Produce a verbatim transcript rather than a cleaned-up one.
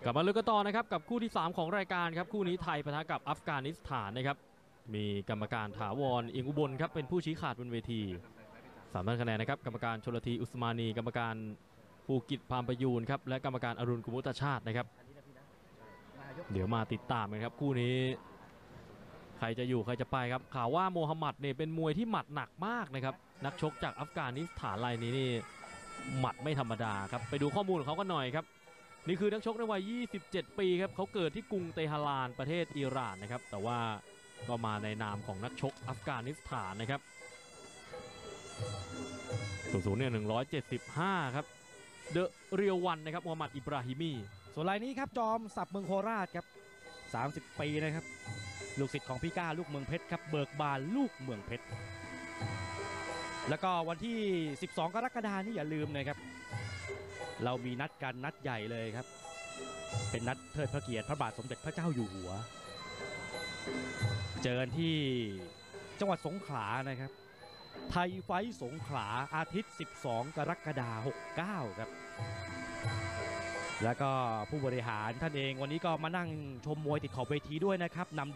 กลับมาลุ้นกันต่อนะครับกับคู่ที่สามของรายการครับคู่นี้ไทยปะทะกับอัฟกานิสถานนะครับมีกรรมการถาวรเอียงอุบลครับเป็นผู้ชี้ขาดบนเวทีสามท่านคะแนนนะครับกรรมการชลธีอุสมานีกรรมการภูกิจพามประยูนครับและกรรมการอรุณกุมุตชาตินะครับเดี๋ยวมาติดตามกันครับคู่นี้ใครจะอยู่ใครจะไปครับข่าวว่าโมฮัมหมัดเนี่ยเป็นมวยที่หมัดหนักมากนะครับนักชกจากอัฟกานิสถานรายนี้นี่หมัดไม่ธรรมดาครับไปดูข้อมูลของเขากันหน่อยครับนี่คือนักชกในวัยยี่สิบเจ็ดปีครับเขาเกิดที่กรุงเตหะรานประเทศอิหร่านนะครับแต่ว่าก็มาในนามของนักชกอัฟกานิสถานนะครับสูงสูงเนี่ยหนึ่งร้อยเจ็ดสิบห้าครับเดอะเรียววันนะครับมูฮัมหมัดอิบราฮิมีส่วนรายนี้ครับจอมศักดิ์เมืองโคราชครับสามสิบปีนะครับลูกศิษย์ของพี่ก้าลูกเมืองเพชรครับเบิกบานลูกเมืองเพชรแล้วก็วันที่สิบสองกรกฎาคมนี้อย่าลืมนะครับเรามีนัดกันนัดใหญ่เลยครับเป็นนัดเทิดพระเกียรติพระบาทสมเด็จพระเจ้าอยู่หัวเจอกันที่จังหวัดสงขลานะครับไทยไฟท์สงขลาอาทิตย์สิบสองกรกฎาคมหกเก้าครับแล้วก็ผู้บริหารท่านเองวันนี้ก็มานั่งชมมวยติดขอบเวทีด้วยนะครับนำ